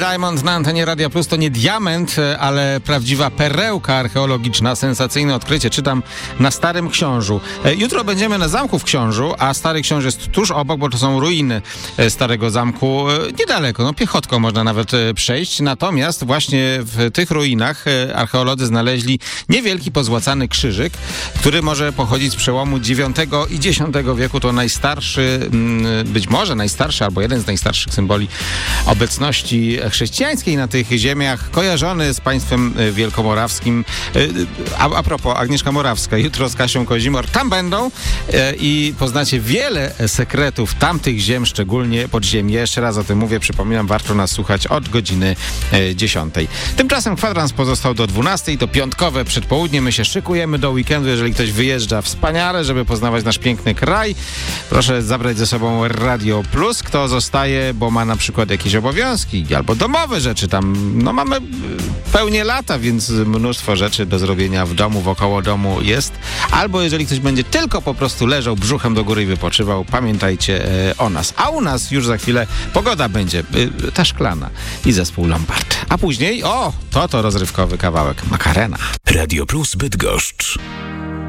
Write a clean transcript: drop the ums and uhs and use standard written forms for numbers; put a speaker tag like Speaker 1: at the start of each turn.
Speaker 1: Diamond na antenie Radia Plus to nie diament, ale prawdziwa perełka archeologiczna, sensacyjne odkrycie. Czytam na Starym Książu. Jutro będziemy na zamku w Książu, a Stary Książ jest tuż obok, bo to są ruiny starego zamku. Niedaleko, piechotką można nawet przejść. Natomiast właśnie w tych ruinach archeolodzy znaleźli niewielki pozłacany krzyżyk, który może pochodzić z przełomu IX i X wieku. To najstarszy, być może najstarszy, albo jeden z najstarszych symboli obecności chrześcijańskiej na tych ziemiach, kojarzony z państwem wielkomorawskim. A propos, Agnieszka Morawska jutro z Kasią Kozimor tam będą i poznacie wiele sekretów tamtych ziem, szczególnie podziemi. Jeszcze raz o tym mówię, przypominam, warto nas słuchać od godziny 10. Tymczasem kwadrans pozostał do 12, to piątkowe przedpołudnie. My się szykujemy do weekendu, jeżeli ktoś wyjeżdża wspaniale, żeby poznawać nasz piękny kraj. Proszę zabrać ze sobą Radio Plus. Kto zostaje, bo ma na przykład jakieś obowiązki albo domowe rzeczy, tam mamy pełnię lata, więc mnóstwo rzeczy do zrobienia w domu, wokoło domu jest. Albo jeżeli ktoś będzie tylko po prostu leżał brzuchem do góry i wypoczywał, pamiętajcie o nas. A u nas już za chwilę pogoda będzie ta szklana i zespół Lombard. A później, to rozrywkowy kawałek Macarena.
Speaker 2: Radio Plus Bydgoszcz.